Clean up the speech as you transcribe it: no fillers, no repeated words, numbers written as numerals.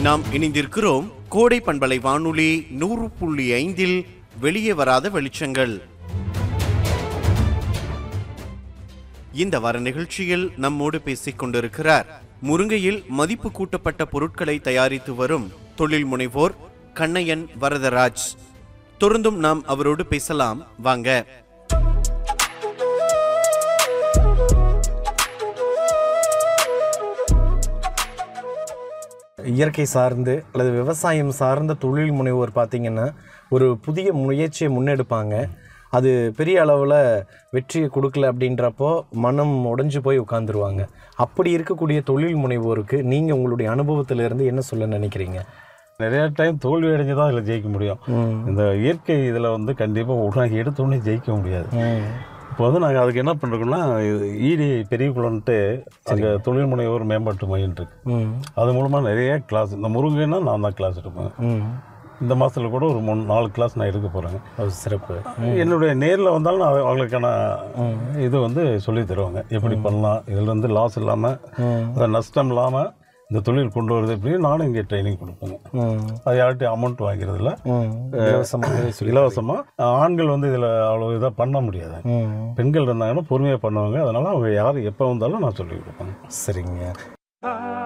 நாம் இணைந்திருக்கிறோம் கோடை பண்பலை வானொலி 100.5 வெளியே வராத வெளிச்சங்கள். இந்த வார நிகழ்ச்சியில் நம்மோடு பேசிக் கொண்டிருக்கிறார் முருங்கையில் மதிப்பு கூட்டப்பட்ட பொருட்களை தயாரித்து வரும் தொழில் முனைவோர் கண்ணையன் வரதராஜ். தொடர்ந்தும் நாம் அவரோடு பேசலாம் வாங்க. இயற்கை சார்ந்து அல்லது விவசாயம் சார்ந்த தொழில் முனைவோர் பார்த்திங்கன்னா ஒரு புதிய முயற்சியை முன்னெடுப்பாங்க. அது பெரிய அளவில் வெற்றியை கொடுக்கல அப்படின்றப்போ மனம் உடைஞ்சு போய் உட்காந்துருவாங்க. அப்படி இருக்கக்கூடிய தொழில் முனைவோருக்கு நீங்கள் உங்களுடைய அனுபவத்திலிருந்து என்ன சொல்ல நினைக்கிறீங்க? நிறையா டைம் தோல்வி அடைஞ்சு தான் இதில் ஜெயிக்க முடியும். இந்த இயற்கை இதில் வந்து கண்டிப்பாக உடனே எடுத்தோடனே ஜெயிக்க முடியாது. இப்போ வந்து நாங்கள் அதுக்கு என்ன பண்ணுறோம்னா, ஈடி பெரியகுளம்ன்ட்டு அங்கே தொழில் முனைவோர் மேம்பாட்டு மையம் இருக்கு. அது மூலமாக நிறைய கிளாஸ், இந்த முருங்கைன்னா நான் தான் கிளாஸ் எடுப்பேன். இந்த மாதத்தில் கூட ஒரு 3-4 கிளாஸ் நான் எடுக்க போகிறேங்க. அது சிறப்பு. என்னுடைய நேரில் வந்தாலும் நான் அவங்களுக்கான இது வந்து சொல்லி தருவாங்க, எப்படி பண்ணலாம், இதில் வந்து லாஸ் இல்லாமல் அதை நஷ்டம் இல்லாமல் இந்த தொழில் கொண்டு வருது அப்படின்னு நானும் இங்கே ட்ரைனிங் கொடுப்பேங்க. அது யார்கிட்டையும் அமௌண்ட் வாங்கிறதுல இலவசமாக. ஆண்கள் வந்து இதில் அவ்வளோ இதாக பண்ண முடியாது. பெண்கள் இருந்தாங்கன்னா பொறுமையாக பண்ணுவாங்க. அதனால் அவங்க யார் எப்போ வந்தாலும் நான் சொல்லி கொடுப்பேங்க. சரிங்க.